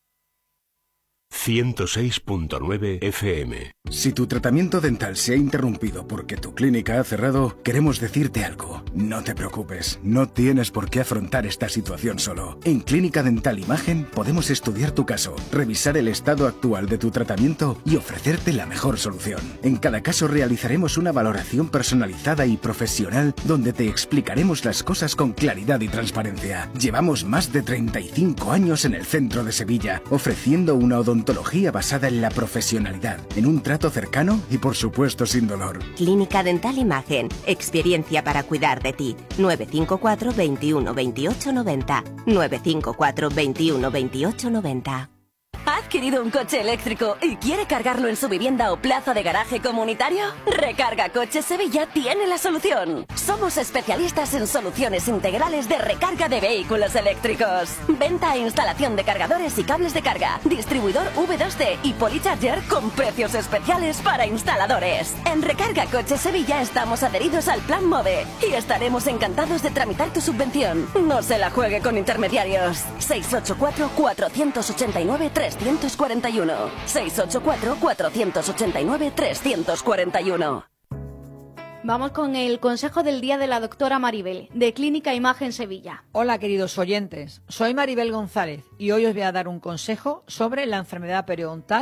ciento seis punto nueve F M. Si tu tratamiento dental se ha interrumpido porque tu clínica ha cerrado, queremos decirte algo. No te preocupes, no tienes por qué afrontar esta situación solo. En Clínica Dental Imagen podemos estudiar tu caso, revisar el estado actual de tu tratamiento y ofrecerte la mejor solución. En cada caso realizaremos una valoración personalizada y profesional donde te explicaremos las cosas con claridad y transparencia. Llevamos más de treinta y cinco años en el centro de Sevilla, ofreciendo una odontología basada en la profesionalidad, en un trato cercano y por supuesto sin dolor. Clínica Dental Imagen, experiencia para cuidar de ti. nueve cinco cuatro, veintiuno, veintiocho, noventa. nueve cinco cuatro, veintiuno, veintiocho, noventa. ¿Ha adquirido un coche eléctrico y quiere cargarlo en su vivienda o plaza de garaje comunitario? Recarga Coches Sevilla tiene la solución. Somos especialistas en soluciones integrales de recarga de vehículos eléctricos. Venta e instalación de cargadores y cables de carga. Distribuidor V dos T y Polycharger con precios especiales para instaladores. En Recarga Coches Sevilla estamos adheridos al Plan MOVE y estaremos encantados de tramitar tu subvención. No se la juegue con intermediarios. seis ocho cuatro, cuatro ocho nueve, tres cuatro uno. seis ocho cuatro, cuatro ocho nueve, tres cuatro uno. Vamos con el consejo del día de la doctora Maribel, de Clínica Imagen Sevilla. Hola, queridos oyentes. Soy Maribel González y hoy os voy a dar un consejo sobre la enfermedad periodontal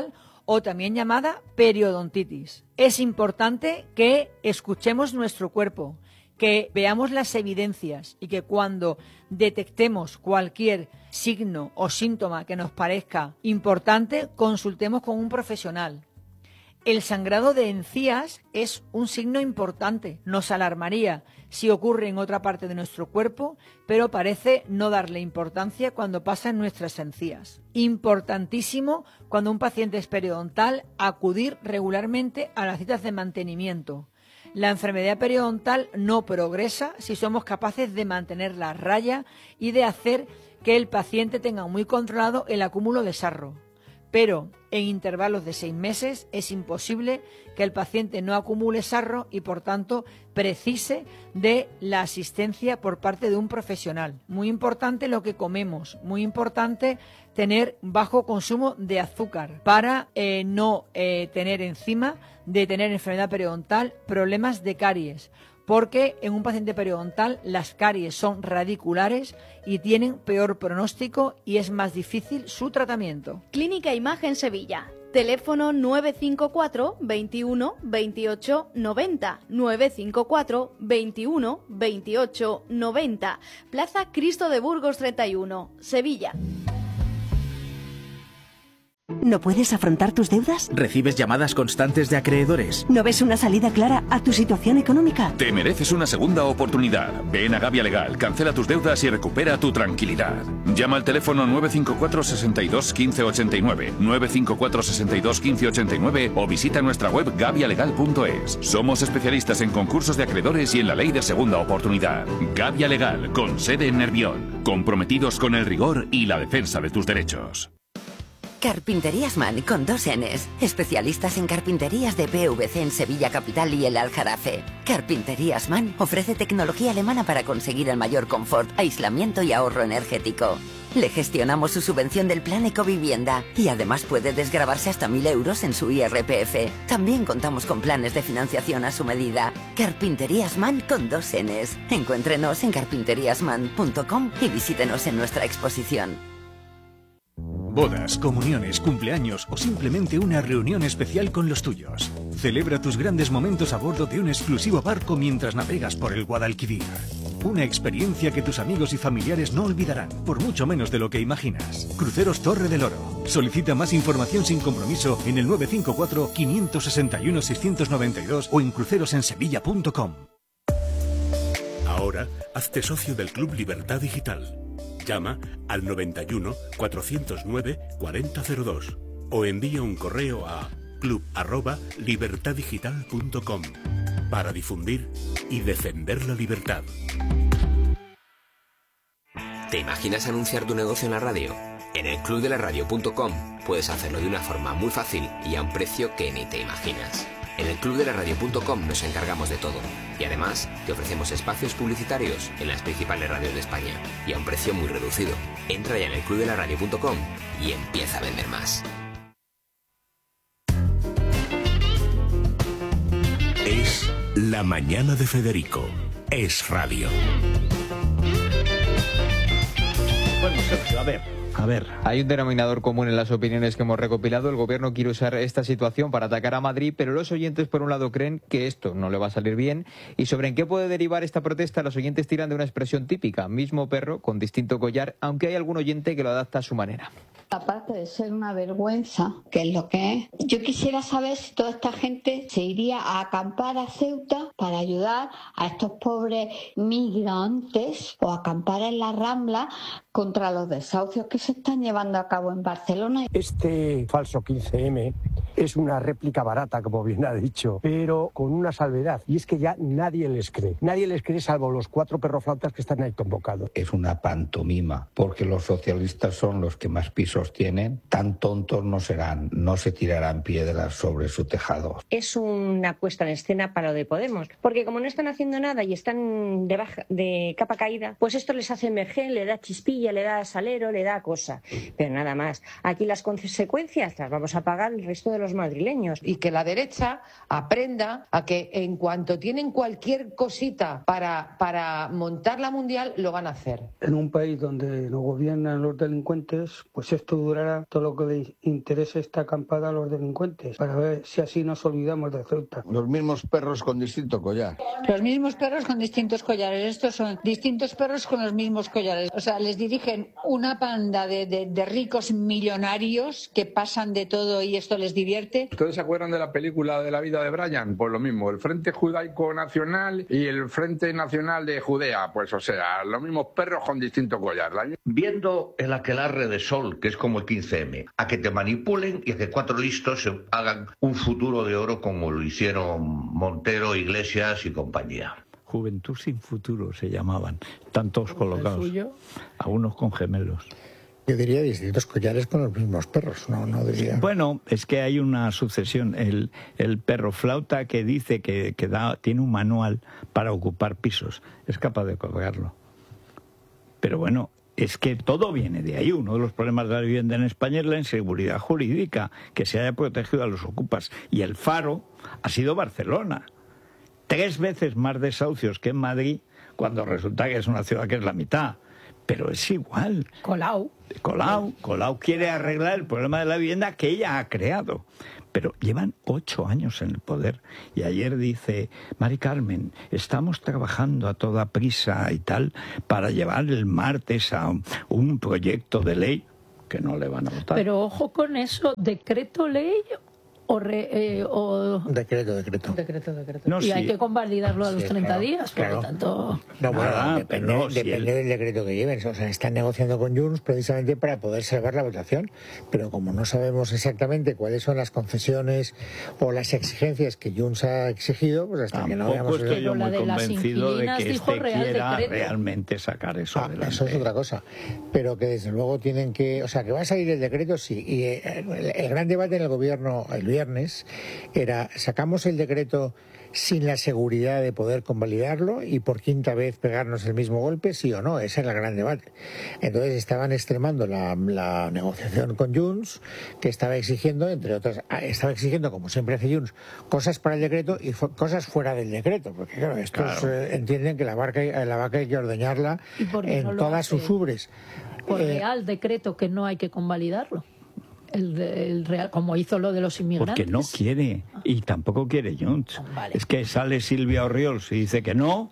o también llamada periodontitis. Es importante que escuchemos nuestro cuerpo, que veamos las evidencias y que cuando detectemos cualquier signo o síntoma que nos parezca importante, consultemos con un profesional. El sangrado de encías es un signo importante. Nos alarmaría si ocurre en otra parte de nuestro cuerpo, pero parece no darle importancia cuando pasa en nuestras encías. Importantísimo cuando un paciente es periodontal acudir regularmente a las citas de mantenimiento. La enfermedad periodontal no progresa si somos capaces de mantener la raya y de hacer que el paciente tenga muy controlado el acúmulo de sarro. Pero en intervalos de seis meses es imposible que el paciente no acumule sarro y, por tanto, precise de la asistencia por parte de un profesional. Muy importante lo que comemos, muy importante tener bajo consumo de azúcar para eh, no eh, tener encima de tener enfermedad periodontal problemas de caries. Porque en un paciente periodontal las caries son radiculares y tienen peor pronóstico y es más difícil su tratamiento. Clínica Imagen Sevilla. Teléfono nueve cinco cuatro, veintiuno, veintiocho, noventa, nueve cinco cuatro, veintiuno, veintiocho, noventa. Plaza Cristo de Burgos treinta y uno, Sevilla. ¿No puedes afrontar tus deudas? ¿Recibes llamadas constantes de acreedores? ¿No ves una salida clara a tu situación económica? Te mereces una segunda oportunidad. Ven a Gavia Legal, cancela tus deudas y recupera tu tranquilidad. Llama al teléfono nueve cinco cuatro, sesenta y dos, quince ochenta y nueve, nueve cinco cuatro, sesenta y dos, quince ochenta y nueve o visita nuestra web gavia legal punto es. Somos especialistas en concursos de acreedores y en la ley de segunda oportunidad. Gavia Legal, con sede en Nervión. Comprometidos con el rigor y la defensa de tus derechos. Carpinterías Man con dos Ns. Especialistas en carpinterías de P V C en Sevilla Capital y el Aljarafe. Carpinterías Man ofrece tecnología alemana para conseguir el mayor confort, aislamiento y ahorro energético. Le gestionamos su subvención del plan Ecovivienda y además puede desgravarse hasta mil euros en su I R P F. También contamos con planes de financiación a su medida. Carpinterías Man con dos Ns. Encuéntrenos en carpinterías man punto com y visítenos en nuestra exposición. Bodas, comuniones, cumpleaños o simplemente una reunión especial con los tuyos. Celebra tus grandes momentos a bordo de un exclusivo barco mientras navegas por el Guadalquivir. Una experiencia que tus amigos y familiares no olvidarán, por mucho menos de lo que imaginas. Cruceros Torre del Oro. Solicita más información sin compromiso en el nueve cinco cuatro, cinco seis uno, seis nueve dos o en crucerosensevilla punto com. Ahora, hazte socio del Club Libertad Digital. Llama al noventa y uno, cuatrocientos nueve, cuarenta cero dos o envía un correo a club arroba libertad digital punto com para difundir y defender la libertad. ¿Te imaginas anunciar tu negocio en la radio? En el club de la radio punto com puedes hacerlo de una forma muy fácil y a un precio que ni te imaginas. En el club de la radio punto com nos encargamos de todo y además te ofrecemos espacios publicitarios en las principales radios de España y a un precio muy reducido. Entra ya en el club de la radio punto com y empieza a vender más. Es La Mañana de Federico. Es radio. Bueno, Sergio, a ver. A ver. Hay un denominador común en las opiniones que hemos recopilado. El gobierno quiere usar esta situación para atacar a Madrid, pero los oyentes, por un lado, creen que esto no le va a salir bien. Y sobre en qué puede derivar esta protesta, los oyentes tiran de una expresión típica: mismo perro con distinto collar, aunque hay algún oyente que lo adapta a su manera. Aparte de ser una vergüenza, que es lo que es, yo quisiera saber si toda esta gente se iría a acampar a Ceuta para ayudar a estos pobres migrantes o acampar en la Rambla contra los desahucios que se están llevando a cabo en Barcelona. Este falso quince eme es una réplica barata, como bien ha dicho, pero con una salvedad, y es que ya nadie les cree. Nadie les cree salvo los cuatro perroflautas que están ahí convocados. Es una pantomima, porque los socialistas son los que más pisos tienen. Tan tontos no serán, no se tirarán piedras sobre su tejado. Es una puesta en escena para lo de Podemos, porque como no están haciendo nada y están de, baja, de capa caída, pues esto les hace emerger, le da chispilla, le da salero, le da cosa, pero nada más. Aquí las consecuencias las vamos a pagar el resto de los los madrileños. Y que la derecha aprenda a que en cuanto tienen cualquier cosita para, para montar la mundial, lo van a hacer. En un país donde no gobiernan los delincuentes, pues esto durará todo lo que les interese esta acampada a los delincuentes, para ver si así nos olvidamos de Ceuta. Los mismos perros con distinto collar. Los mismos perros con distintos collares. Estos son distintos perros con los mismos collares. O sea, les dirigen una panda de, de, de ricos millonarios que pasan de todo y esto les divierte. ¿Ustedes se acuerdan de la película de la vida de Brian? Pues lo mismo, el Frente Judaico Nacional y el Frente Nacional de Judea. Pues o sea, los mismos perros con distinto collar. Viendo el aquelarre de sol, que es como el quince eme, a que te manipulen y a que cuatro listos se hagan un futuro de oro como lo hicieron Montero, Iglesias y compañía. Juventud sin futuro se llamaban, tantos colocados, algunos con gemelos. Yo diría distintos collares con los mismos perros, no, no diría... Bueno, es que hay una sucesión. El, el perro flauta que dice que, que da, tiene un manual para ocupar pisos, es capaz de colgarlo. Pero bueno, es que todo viene de ahí. Uno de los problemas de la vivienda en España es la inseguridad jurídica, que se haya protegido a los ocupas. Y el faro ha sido Barcelona. Tres veces más desahucios que en Madrid, cuando resulta que es una ciudad que es la mitad. Pero es igual. Colau. Colau. Colau quiere arreglar el problema de la vivienda que ella ha creado. Pero llevan ocho años en el poder. Y ayer dice, Mari Carmen, estamos trabajando a toda prisa y tal para llevar el martes a un proyecto de ley que no le van a votar. Pero ojo con eso, decreto ley o, re, eh, o... Decreto, decreto. Decreto, decreto. No, y sí. hay que convalidarlo a los Sí, treinta claro, días, por claro. lo tanto... No, bueno, Ah, depende, pero no, si depende él- del decreto que lleven. O sea, están negociando con Junts precisamente para poder salvar la votación. Pero como no sabemos exactamente cuáles son las concesiones o las exigencias que Junts ha exigido, pues hasta que no Tampoco veamos... estoy yo muy convencido de que dijo este Real quiera Decreto. realmente sacar eso Ah, adelante. eso es otra cosa. Pero que desde luego tienen que... O sea, que va a salir el decreto, sí. Y eh, el, el gran debate en el gobierno el viernes era, ¿sacamos el decreto sin la seguridad de poder convalidarlo y por quinta vez pegarnos el mismo golpe, sí o no? Ese era el gran debate. Entonces estaban extremando la, la negociación con Junts, que estaba exigiendo, entre otras, estaba exigiendo, como siempre hace Junts, cosas para el decreto y fu- cosas fuera del decreto. Porque claro, estos Claro. eh, entienden que la, barca, la vaca hay que ordeñarla ¿Y por qué en no lo todas hace? sus ubres. Por Eh, Real Decreto que no hay que convalidarlo. El, de- el Real, como hizo lo de los inmigrantes. Porque no quiere, y tampoco quiere Junts. Es que sale Silvia Orriols y dice que no,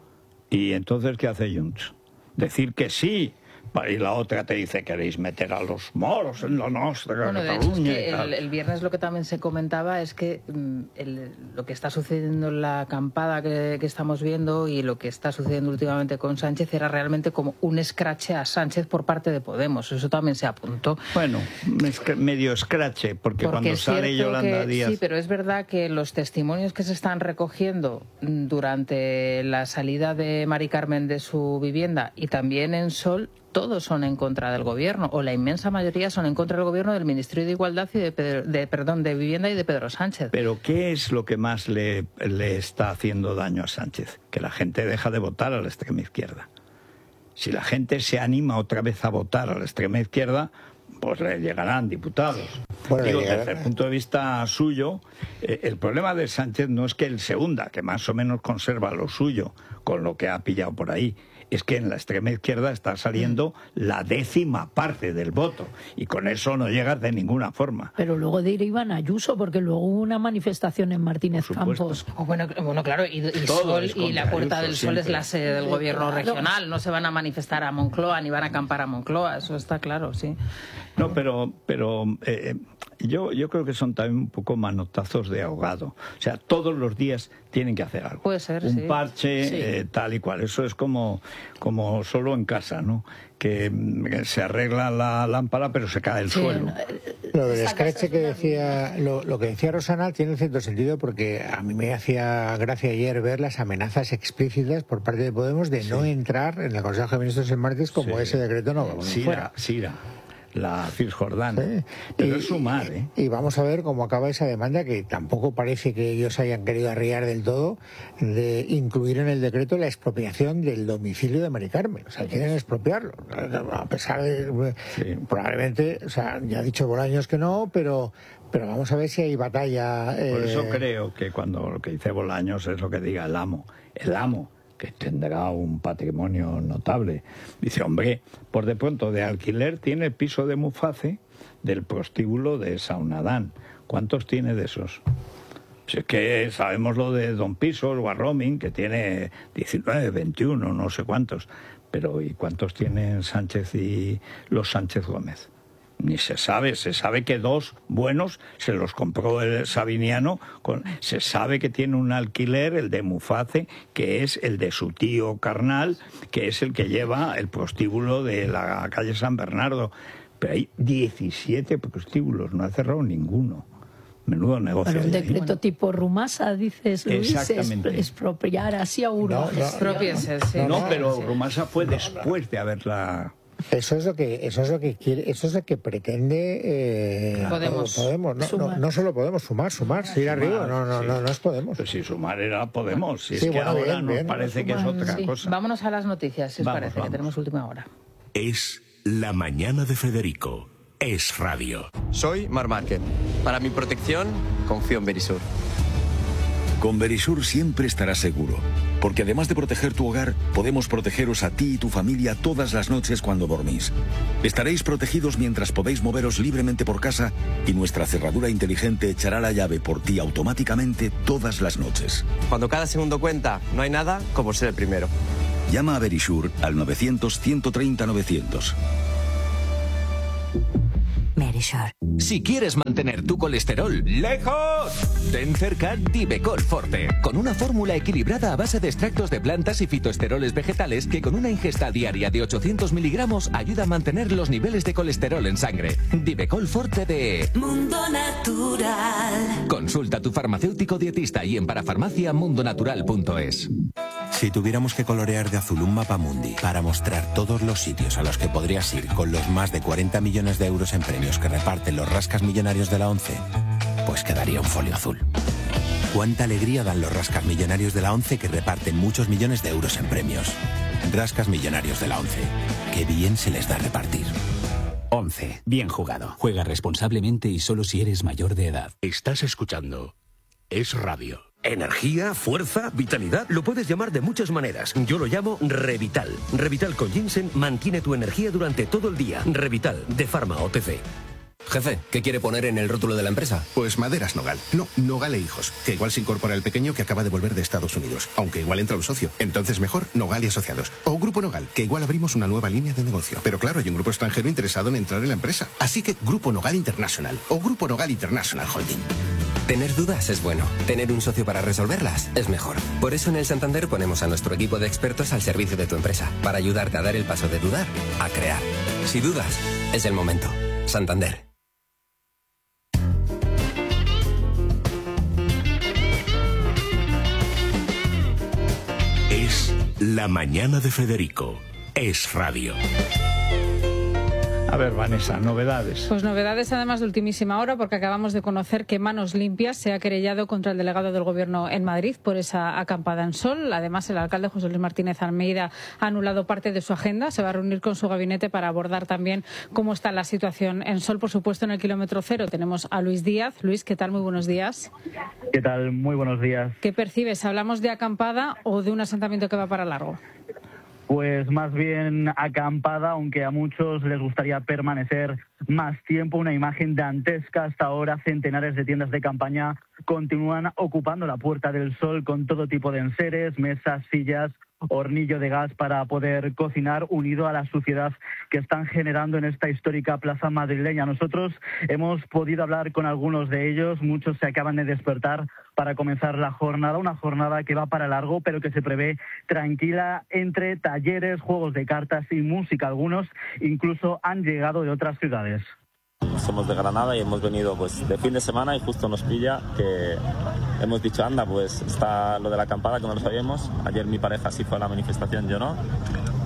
y entonces ¿qué hace Junts? Decir que sí, y la otra te dice queréis meter a los moros en la nuestra Bueno, de hecho, es Cataluña que y tal. el, el viernes lo que también se comentaba es que mm, el- lo que está sucediendo en la acampada que, que estamos viendo y lo que está sucediendo últimamente con Sánchez era realmente como un escrache a Sánchez por parte de Podemos. Eso también se apuntó. Bueno, es medio escrache, porque, Porque cuando es sale cierto Yolanda que- Díaz... Sí, pero es verdad que los testimonios que se están recogiendo mm, durante la salida de Mari Carmen de su vivienda y también en Sol, todos son en contra del gobierno, o la inmensa mayoría son en contra del gobierno, del Ministerio de Igualdad y de, Pedro- de perdón de Vivienda y de Pedro Sánchez. Pero ¿qué es lo que más le, le está haciendo daño a Sánchez? Que la gente deja de votar a la extrema izquierda. Si la gente se anima otra vez a votar a la extrema izquierda, pues le llegarán diputados. Bueno, Digo, le llegarán. desde el punto de vista suyo, eh, el problema de Sánchez no es que él se hunda, que más o menos conserva lo suyo con lo que ha pillado por ahí. Es que en la extrema izquierda está saliendo la décima parte del voto y con eso no llegas de ninguna forma. Pero luego derivan a Ayuso, porque luego hubo una manifestación en Martínez Campos. Oh, bueno, bueno, claro, y, y Todo Sol es y contra la Puerta Ayuso del Sol es siempre. la sede del Sí, gobierno claro. regional. No se van a manifestar a Moncloa ni van a acampar a Moncloa, eso está claro, sí. No, pero, pero eh, yo, yo creo que son también un poco manotazos de ahogado. O sea, todos los días tienen que hacer algo. Puede ser, Un sí. parche, Sí. eh, tal y cual. Eso es como, como solo en casa, ¿no? Que mm, se arregla la lámpara, pero se cae el suelo. Lo del escrache que decía, lo, lo que decía Rosana tiene cierto sentido, porque a mí me hacía gracia ayer ver las amenazas explícitas por parte de Podemos de no entrar en el Consejo de Ministros el martes como Sí. ese decreto no Sira, fuera. Sira. la Cisjordania. Sí. Pero y, es sumar, ¿eh? Y vamos a ver cómo acaba esa demanda, que tampoco parece que ellos hayan querido arriar del todo, de incluir en el decreto la expropiación del domicilio de Mari Carmen. O sea, quieren expropiarlo. A pesar de... Sí. Probablemente, o sea, ya ha dicho Bolaños que no, pero... Pero vamos a ver si hay batalla. Eh... Por eso creo que cuando lo que dice Bolaños es lo que diga el amo. El amo, que tendrá un patrimonio notable, dice, hombre, por de pronto de alquiler tiene el piso de Muface del prostíbulo de Saunadán. ¿Cuántos tiene de esos? Si es que sabemos lo de Don Pisos, Warroming, que tiene diecinueve, veintiuno, no sé cuántos. Pero ¿y cuántos tienen Sánchez y los Sánchez Gómez? Ni se sabe, se sabe que dos buenos se los compró el Sabiniano, con, se sabe que tiene un alquiler, el de Muface, que es el de su tío carnal, que es el que lleva el prostíbulo de la calle San Bernardo. Pero hay diecisiete prostíbulos, no ha cerrado ninguno. Menudo negocio. Pero un decreto bueno. tipo Rumasa, dices, Luis, exactamente. Es, expropiar así a uno. No, no, Expropiese, sí. No, no, pero sí. Rumasa fue después de haberla... Eso es lo que eso es lo que quiere, eso es lo que pretende eh, Podemos, Podemos. No, no, no solo Podemos sumar, sumar, seguir arriba, no, no, sí. no, no es Podemos. Pues si sumar era Podemos, si sí, es que bueno, ahora bien, nos bien, parece que es otra sí. cosa. Vámonos a las noticias, si os vamos, parece, vamos. que tenemos última hora. Es La Mañana de Federico. Es radio. Soy Mar Márquez. Para mi protección, confío en Verisur. Con Verisur siempre estarás seguro, porque además de proteger tu hogar, podemos protegeros a ti y tu familia todas las noches cuando dormís. Estaréis protegidos mientras podéis moveros libremente por casa y nuestra cerradura inteligente echará la llave por ti automáticamente todas las noches. Cuando cada segundo cuenta, no hay nada como ser el primero. Llama a Verisur al novecientos, ciento treinta, novecientos. Verisur. Si quieres mantener tu colesterol lejos, ten cerca Divecol Forte, con una fórmula equilibrada a base de extractos de plantas y fitoesteroles vegetales que con una ingesta diaria de ochocientos miligramos ayuda a mantener los niveles de colesterol en sangre. Divecol Forte de Mundo Natural. Consulta a tu farmacéutico dietista y en parafarmacia mundonatural punto es. Si tuviéramos que colorear de azul un mapa mundi para mostrar todos los sitios a los que podrías ir con los más de cuarenta millones de euros en premios que reparten los rascas millonarios de la ONCE, pues quedaría un folio azul. Cuánta alegría dan los rascas millonarios de la ONCE que reparten muchos millones de euros en premios. Rascas millonarios de la ONCE. Qué bien se les da repartir. ONCE. Bien jugado. Juega responsablemente y solo si eres mayor de edad. Estás escuchando Es Radio. Energía, fuerza, vitalidad, lo puedes llamar de muchas maneras. Yo lo llamo Revital. Revital con ginseng mantiene tu energía durante todo el día. Revital, de Pharma O T C. Jefe, ¿qué quiere poner en el rótulo de la empresa? Pues Maderas Nogal. No, Nogal e Hijos. Que igual se incorpora el pequeño que acaba de volver de Estados Unidos. Aunque igual entra un socio. Entonces mejor Nogal y Asociados. O Grupo Nogal, que igual abrimos una nueva línea de negocio. Pero claro, hay un grupo extranjero interesado en entrar en la empresa. Así que Grupo Nogal International. O Grupo Nogal International Holding. Tener dudas es bueno. Tener un socio para resolverlas es mejor. Por eso en el Santander ponemos a nuestro equipo de expertos al servicio de tu empresa. Para ayudarte a dar el paso de dudar a crear. Si dudas, es el momento. Santander. Es La Mañana de Federico. Es radio. A ver, Vanessa, novedades. Pues novedades además de ultimísima hora, porque acabamos de conocer que Manos Limpias se ha querellado contra el delegado del Gobierno en Madrid por esa acampada en Sol. Además, el alcalde José Luis Martínez Almeida ha anulado parte de su agenda. Se va a reunir con su gabinete para abordar también cómo está la situación en Sol. Por supuesto, en el kilómetro cero tenemos a Luis Díaz. Luis, ¿qué tal? Muy buenos días. ¿Qué tal? Muy buenos días. ¿Qué percibes? ¿Hablamos de acampada o de un asentamiento que va para largo? Pues más bien acampada, aunque a muchos les gustaría permanecer más tiempo. Una imagen dantesca. Hasta ahora centenares de tiendas de campaña continúan ocupando la Puerta del Sol con todo tipo de enseres, mesas, sillas, hornillo de gas para poder cocinar, unido a la suciedad que están generando en esta histórica plaza madrileña. Nosotros hemos podido hablar con algunos de ellos, muchos se acaban de despertar para comenzar la jornada, una jornada que va para largo, pero que se prevé tranquila entre talleres, juegos de cartas y música. Algunos incluso han llegado de otras ciudades. Somos de Granada y hemos venido pues de fin de semana y justo nos pilla que hemos dicho, anda, pues está lo de la acampada que no lo sabíamos. Ayer mi pareja sí fue a la manifestación, yo no.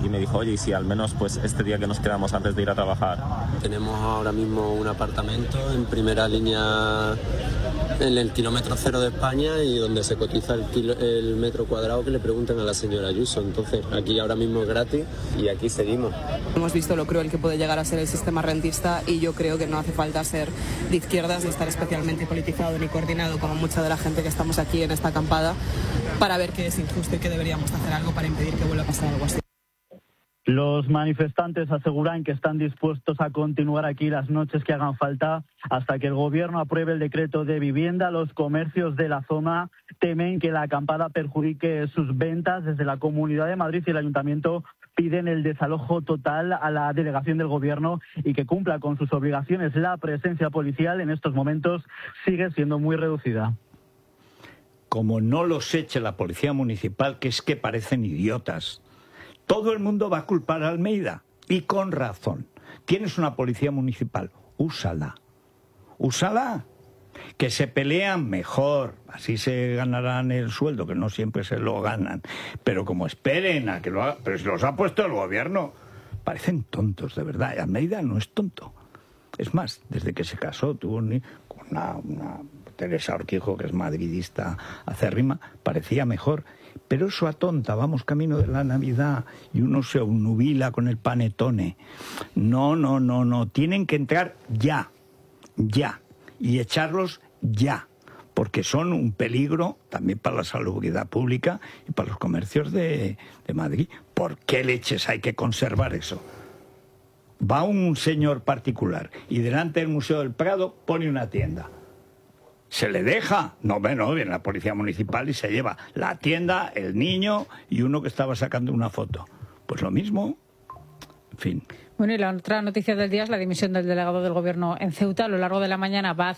y me dijo, oye, y si al menos pues este día que nos quedamos antes de ir a trabajar. Tenemos ahora mismo un apartamento en primera línea en el kilómetro cero de España y donde se cotiza el, kilo, el metro cuadrado que le pregunten a la señora Ayuso. Entonces aquí ahora mismo es gratis y aquí seguimos. Hemos visto lo cruel que puede llegar a ser el sistema rentista y yo creo que no hace falta ser de izquierdas ni estar especialmente politizado ni coordinado como mucha de la gente que estamos aquí en esta acampada para ver que es injusto y que deberíamos hacer algo para impedir que vuelva a pasar algo así. Los manifestantes aseguran que están dispuestos a continuar aquí las noches que hagan falta hasta que el gobierno apruebe el decreto de vivienda. Los comercios de la zona temen que la acampada perjudique sus ventas. Desde la Comunidad de Madrid y el Ayuntamiento piden el desalojo total a la delegación del gobierno y que cumpla con sus obligaciones. La presencia policial en estos momentos sigue siendo muy reducida. Como no los eche la policía municipal, que es que parecen idiotas. Todo el mundo va a culpar a Almeida, y con razón. Tienes una policía municipal, úsala. Úsala. Que se pelean mejor, así se ganarán el sueldo, que no siempre se lo ganan. Pero como esperen a que lo haga, pero si los ha puesto el gobierno, parecen tontos, de verdad. Y Almeida no es tonto. Es más, desde que se casó, tuvo un, con una, una Teresa Orquijo, que es madridista acérrima, parecía mejor. Pero eso atonta, vamos camino de la Navidad y uno se obnubila con el panetone. No, no, no, no, tienen que entrar ya, ya, y echarlos ya, porque son un peligro también para la salubridad pública y para los comercios de, de Madrid. ¿Por qué leches hay que conservar eso? Va un señor particular y delante del Museo del Prado pone una tienda. ¿Se le deja? No, bueno, viene la policía municipal y se lleva la tienda, el niño y uno que estaba sacando una foto. Pues lo mismo, en fin. Bueno, y la otra noticia del día es la dimisión del delegado del Gobierno en Ceuta. A lo largo de la mañana va a